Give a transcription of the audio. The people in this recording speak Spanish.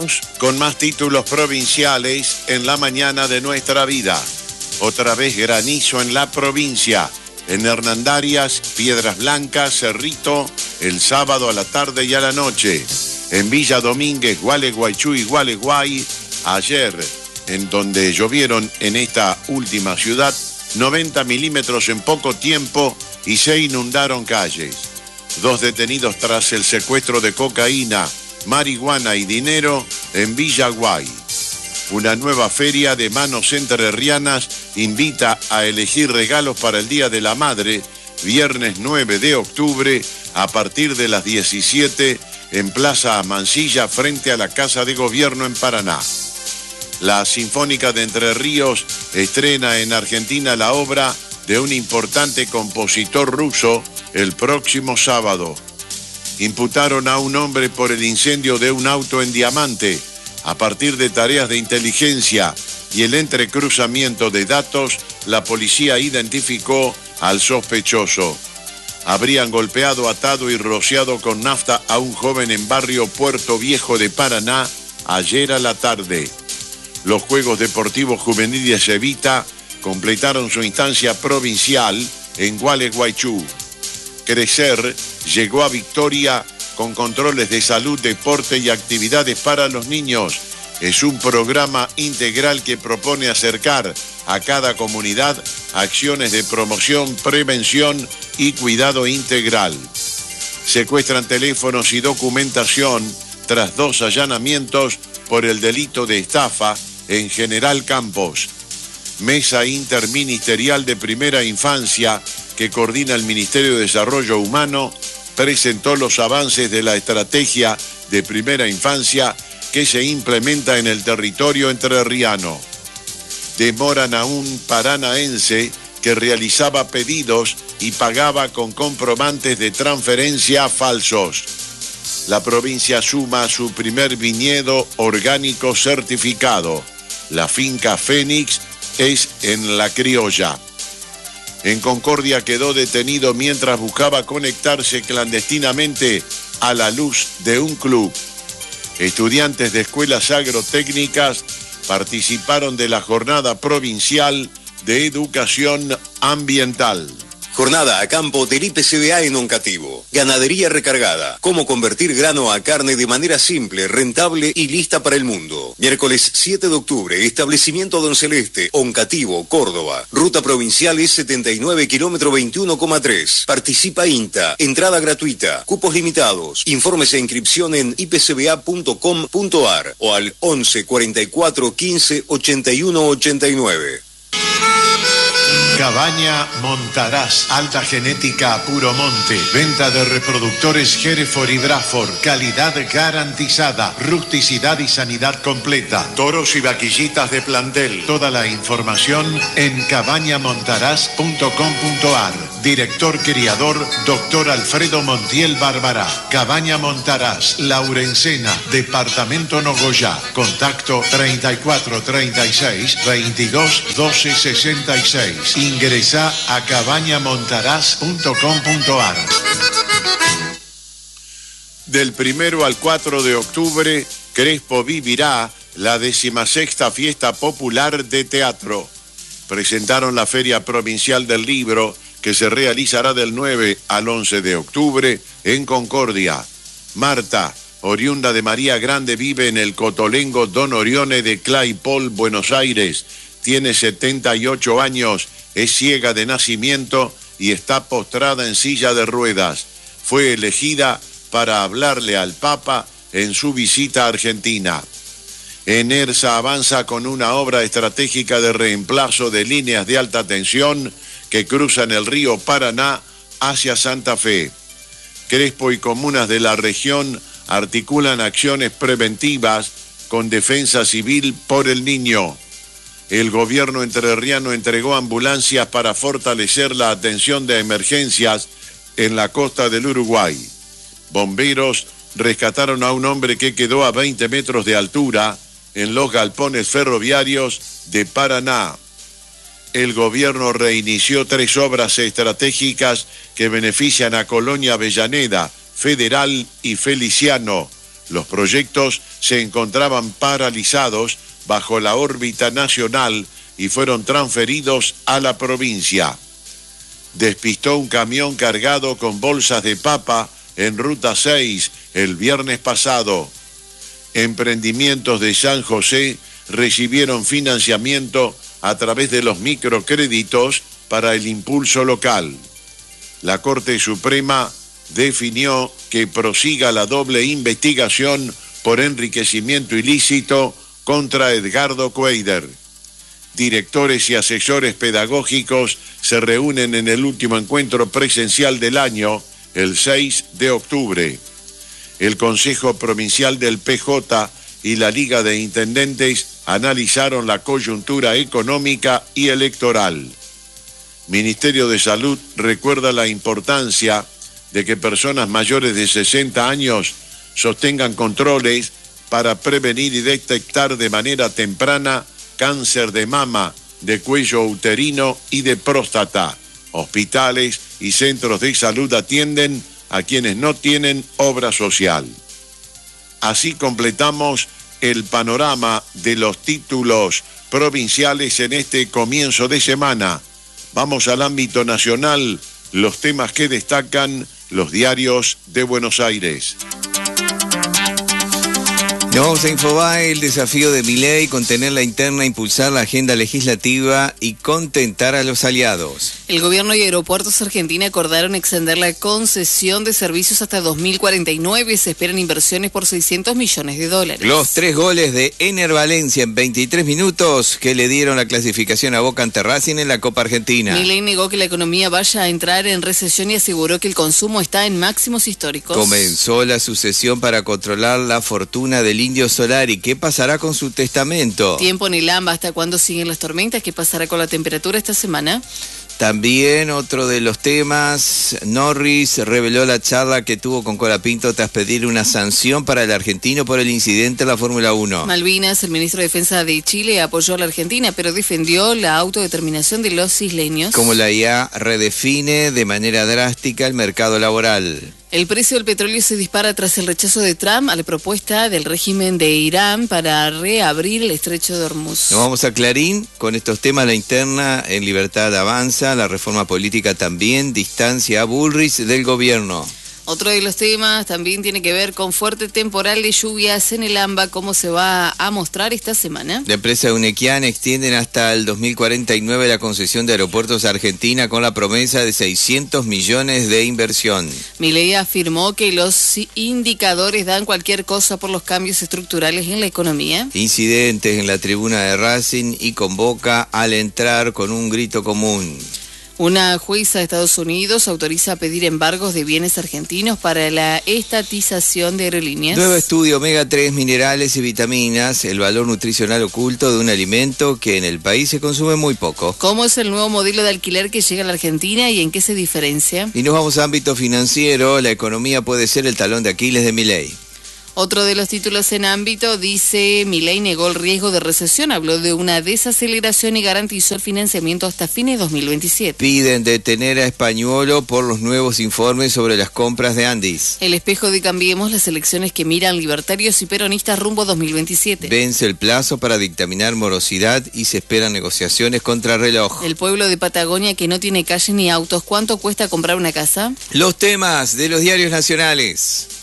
Seguimos con más títulos provinciales en la mañana de nuestra vida. Otra vez granizo en la provincia. En Hernandarias, Piedras Blancas, Cerrito, el sábado a la tarde y a la noche. En Villa Domínguez, Gualeguaychú y Gualeguay, ayer, en donde llovieron en esta última ciudad, 90 milímetros en poco tiempo y se inundaron calles. 2 detenidos tras el secuestro de cocaína, marihuana y dinero en Villaguay. Una nueva feria de manos entrerrianas invita a elegir regalos para el Día de la Madre, viernes 9 de octubre, a partir de las 17 en Plaza Mansilla, frente a la Casa de Gobierno en Paraná. La Sinfónica de Entre Ríos estrena en Argentina la obra de un importante compositor ruso el próximo sábado. Imputaron a un hombre por el incendio de un auto en Diamante. A partir de tareas de inteligencia y el entrecruzamiento de datos, la policía identificó al sospechoso. Habrían golpeado, atado y rociado con nafta a un joven en barrio Puerto Viejo de Paraná ayer a la tarde. Los Juegos Deportivos Juveniles Evita completaron su instancia provincial en Gualeguaychú. Crecer llegó a Victoria con controles de salud, deporte y actividades para los niños. Es un programa integral que propone acercar a cada comunidad acciones de promoción, prevención y cuidado integral. Secuestran teléfonos y documentación tras 2 allanamientos por el delito de estafa en General Campos. Mesa Interministerial de Primera Infancia, que coordina el Ministerio de Desarrollo Humano, presentó los avances de la estrategia de primera infancia que se implementa en el territorio entrerriano. Demoran a un paranaense que realizaba pedidos y pagaba con comprobantes de transferencia falsos. La provincia suma su primer viñedo orgánico certificado. La finca Fénix es en La Criolla. En Concordia quedó detenido mientras buscaba conectarse clandestinamente a la luz de un club. Estudiantes de escuelas agrotécnicas participaron de la jornada provincial de educación ambiental. Jornada a campo del IPCBA en Oncativo. Ganadería recargada. Cómo convertir grano a carne de manera simple, rentable y lista para el mundo. Miércoles 7 de octubre, establecimiento Don Celeste, Oncativo, Córdoba. Ruta provincial es 79, kilómetro 21,3. Participa INTA. Entrada gratuita. Cupos limitados. Informes e inscripción en ipcba.com.ar o al 11 44 15 81 89. Cabaña Montaraz, alta genética a puro monte, venta de reproductores Hereford y Braford, calidad garantizada, rusticidad y sanidad completa, toros y vaquillitas de plantel. Toda la información en cabañamontaraz.com.ar. Director criador, Dr. Alfredo Montiel Bárbara. Cabaña Montaraz, Laurencena, Departamento Nogoyá. Contacto 34 36 22 12 66. Ingresá a cabañamontaraz.com.ar. Del 1 al 4 de octubre, Crespo vivirá la 16ª Fiesta Popular de Teatro. Presentaron la Feria Provincial del Libro, que se realizará del 9 al 11 de octubre en Concordia. Marta, oriunda de María Grande, vive en el Cotolengo Don Orione de Claypole, Buenos Aires. Tiene 78 años, es ciega de nacimiento y está postrada en silla de ruedas. Fue elegida para hablarle al Papa en su visita a Argentina. ENERSA avanza con una obra estratégica de reemplazo de líneas de alta tensión que cruzan el río Paraná hacia Santa Fe. Crespo y comunas de la región articulan acciones preventivas con Defensa Civil por el Niño. El gobierno entrerriano entregó ambulancias para fortalecer la atención de emergencias en la costa del Uruguay. Bomberos rescataron a un hombre que quedó a 20 metros de altura en los galpones ferroviarios de Paraná. El gobierno reinició 3 obras estratégicas que benefician a Colonia Avellaneda, Federal y Feliciano, Los proyectos se encontraban paralizados bajo la órbita nacional y fueron transferidos a la provincia. Despistó un camión cargado con bolsas de papa en Ruta 6 el viernes pasado. Emprendimientos de San José recibieron financiamiento a través de los microcréditos para el impulso local. La Corte Suprema definió que prosiga la doble investigación por enriquecimiento ilícito contra Edgardo Cuéllar. Directores y asesores pedagógicos se reúnen en el último encuentro presencial del año, el 6 de octubre. El Consejo Provincial del PJ y la Liga de Intendentes analizaron la coyuntura económica y electoral. Ministerio de Salud recuerda la importancia de que personas mayores de 60 años sostengan controles para prevenir y detectar de manera temprana cáncer de mama, de cuello uterino y de próstata. Hospitales y centros de salud atienden a quienes no tienen obra social. Así completamos el panorama de los títulos provinciales en este comienzo de semana. Vamos al ámbito nacional, los temas que destacan los diarios de Buenos Aires. Nos vamos a Infobae, el desafío de Milei, contener la interna, impulsar la agenda legislativa y contentar a los aliados. El gobierno y Aeropuertos Argentina acordaron extender la concesión de servicios hasta 2049. Se esperan inversiones por $600 millones. Los 3 goles de Ener Valencia en 23 minutos que le dieron la clasificación a Boca ante Racing en la Copa Argentina. Milei negó que la economía vaya a entrar en recesión y aseguró que el consumo está en máximos históricos. Comenzó la sucesión para controlar la fortuna del Indio Solari. ¿Qué pasará con su testamento? Tiempo en el AMBA, ¿hasta cuándo siguen las tormentas? ¿Qué pasará con la temperatura esta semana? También otro de los temas, Norris reveló la charla que tuvo con Colapinto tras pedir una sanción para el argentino por el incidente en la Fórmula 1. Malvinas, el ministro de Defensa de Chile apoyó a la Argentina, pero defendió la autodeterminación de los isleños. Como la IA redefine de manera drástica el mercado laboral. El precio del petróleo se dispara tras el rechazo de Trump a la propuesta del régimen de Irán para reabrir el estrecho de Hormuz. Nos vamos a Clarín con estos temas. La interna en libertad avanza, la reforma política también, distancia a Bullrich del gobierno. Otro de los temas también tiene que ver con fuerte temporal de lluvias en el AMBA, cómo se va a mostrar esta semana. La empresa Unequian extienden hasta el 2049 la concesión de Aeropuertos Argentina con la promesa de 600 millones de inversión. Milei afirmó que los indicadores dan cualquier cosa por los cambios estructurales en la economía. Incidentes en la tribuna de Racing y convoca al entrar con un grito común. Una jueza de Estados Unidos autoriza pedir embargos de bienes argentinos para la estatización de aerolíneas. Nuevo estudio, omega 3, minerales y vitaminas, el valor nutricional oculto de un alimento que en el país se consume muy poco. ¿Cómo es el nuevo modelo de alquiler que llega a la Argentina y en qué se diferencia? Y nos vamos a ámbito financiero, la economía puede ser el talón de Aquiles de Milei. Otro de los títulos en ámbito dice: Milei negó el riesgo de recesión, habló de una desaceleración y garantizó el financiamiento hasta fines de 2027. Piden detener a Españuolo por los nuevos informes sobre las compras de Andis. El espejo de Cambiemos, las elecciones que miran libertarios y peronistas rumbo 2027. Vence el plazo para dictaminar morosidad y se esperan negociaciones contra reloj. El pueblo de Patagonia que no tiene calle ni autos, ¿cuánto cuesta comprar una casa? Los temas de los diarios nacionales.